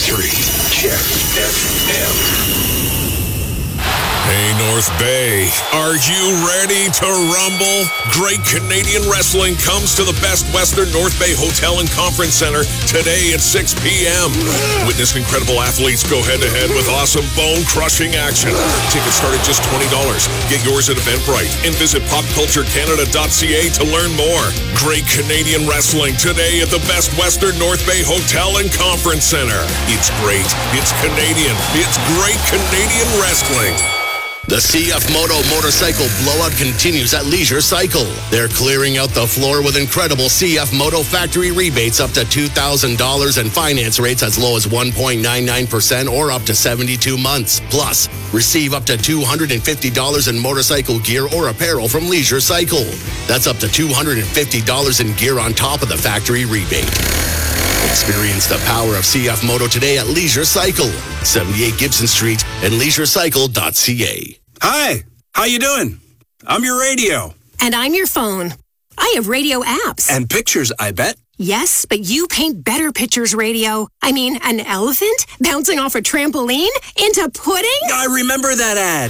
101.3 Jet FM. Hey, North Bay, are you ready to rumble? Great Canadian Wrestling comes to the Best Western North Bay Hotel and Conference Center today at 6 p.m. Witness incredible athletes go head-to-head with awesome bone-crushing action. Tickets start at just $20. Get yours at Eventbrite and visit popculturecanada.ca to learn more. Great Canadian Wrestling today at the Best Western North Bay Hotel and Conference Center. It's great. It's Canadian. It's great Canadian wrestling. The CF Moto Motorcycle Blowout continues at Leisure Cycle. They're clearing out the floor with incredible CF Moto factory rebates up to $2,000 and finance rates as low as 1.99% or up to 72 months. Plus, receive up to $250 in motorcycle gear or apparel from Leisure Cycle. That's up to $250 in gear on top of the factory rebate. Experience the power of CF Moto today at Leisure Cycle, 78 Gibson Street and leisurecycle.ca. Hi, how you doing? I'm your radio. And I'm your phone. I have radio apps. And pictures, I bet. Yes, but you paint better pictures, radio. I mean, an elephant bouncing off a trampoline into pudding? I remember that ad.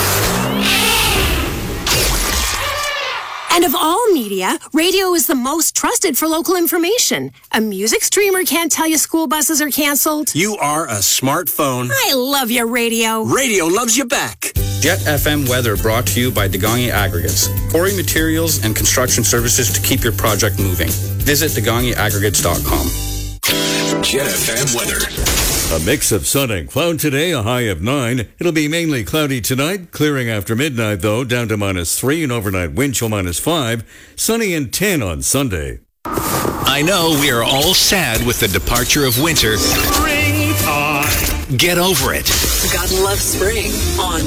And of all media, radio is the most trusted for local information. A music streamer can't tell you school buses are canceled. You are a smartphone. I love your radio. Radio loves you back. Jet FM weather brought to you by Degani Aggregates. Quarry materials and construction services to keep your project moving. Visit DeganiAggregates.com. Jet FM weather. A mix of sun and cloud today, a high of 9. It'll be mainly cloudy tonight, clearing after midnight though, down to -3 and overnight wind chill -5. Sunny and 10 on Sunday. I know we are all sad with the departure of winter. Springtime. Get over it. God loves spring on